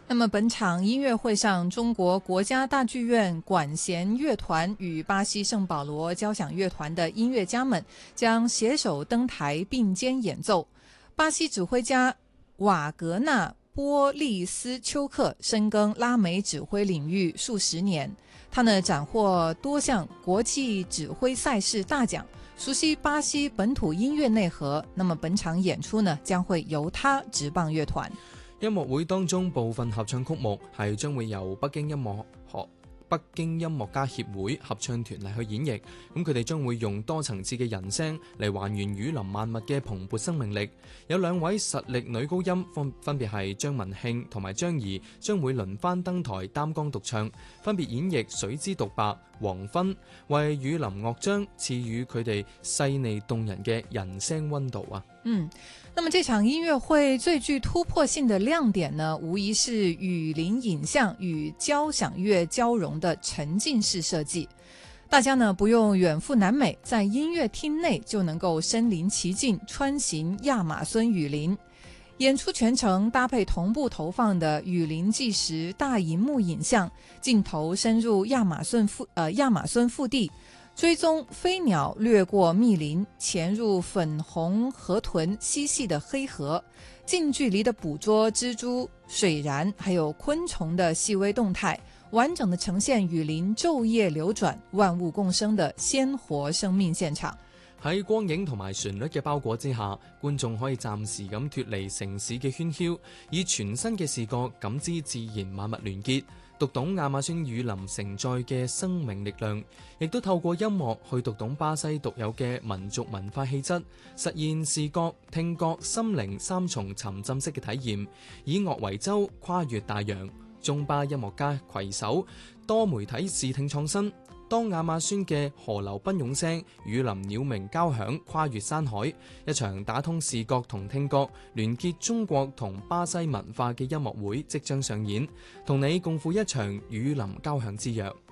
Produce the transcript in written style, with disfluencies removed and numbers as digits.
那么本场音乐会上，中国国家大剧院管弦乐团与巴西圣保罗交响乐团的音乐家们将携手登台并肩演奏。巴西指挥家瓦格纳波利斯丘克深耕拉美指挥领域数十年，他呢斩获多项国际指挥赛事大奖，熟悉巴西本土音樂內核。那麼本場演出呢將會由他執棒樂團。 音樂會當中部分合唱曲目係將會由北京音樂家協會合唱團嚟去演繹，咁佢哋將會用多層次嘅人聲嚟還原雨林萬物嘅蓬勃生命力。有兩位實力女高音分別係張文慶同埋張怡，將會輪番登台擔綱獨唱，分別演繹水之獨白、黃昏，為雨林樂章賜予佢哋細膩動人嘅人聲溫度啊！ 那麼這場音樂會最具突破性的亮點呢，無疑是雨林影像與交響樂交融的沉浸式設計。大家呢不用遠赴南美，在音樂廳內就能夠身臨其境，穿行亞馬遜雨林。演出全程搭配同步投放的雨林紀實大銀幕影像，鏡頭深入亞馬遜腹地，追蹤飛鳥掠過密林，潛入粉紅河豚嬉戲的黑河，近距離的捕捉蜘蛛、水蚺還有昆蟲的細微動態，完整的呈現雨林晝夜流轉、萬物共生的鮮活生命現場。 喺光影同埋旋律嘅包裹之下，觀眾可以暫時咁脫離城市嘅喧囂，以全新嘅視覺感知自然萬物聯結，讀懂亞馬遜雨林承載嘅生命力量，亦都透過音樂去讀懂巴西獨有嘅民族文化氣質，實現視覺、聽覺、心靈三重沉浸式嘅體驗，以樂為舟，跨越大洋。中巴音樂家攜手多媒體視聽創新，當亞馬遜嘅河流奔湧聲、雨林鳥鳴交響跨越山海，一場打通視覺同聽覺、聯結中國同巴西文化嘅音樂會即將上演，同你共赴一場雨林交響之約。